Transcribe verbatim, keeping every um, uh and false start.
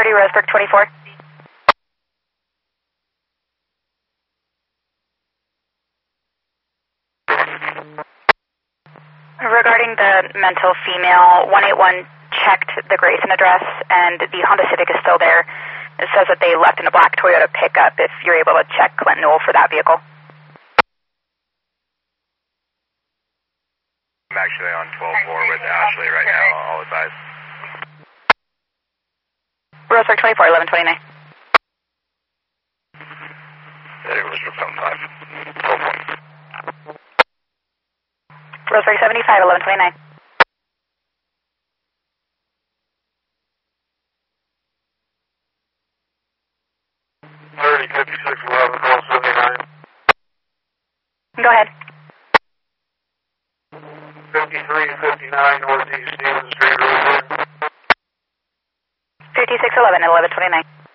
thirty Roseburg twenty-four. Regarding the mental female, one eight one checked the Grayson address and the Honda Civic is still there. It says that they left in a black Toyota pickup if you're able to check Clinton Newell for that vehicle. I'm actually on twelve four with Ashley right now. I'll advise. Roseburg twenty-four, eleven twenty-nine. It was from five. twelve one. Roseburg seventy-five, eleven twenty-nine. thirty, fifty-six, eleven, twelve seventy-nine. Go ahead. fifty-three, fifty-nine, Northeast Stevens Street, Roseburg. fifty-six eleven, eleven twenty-nine.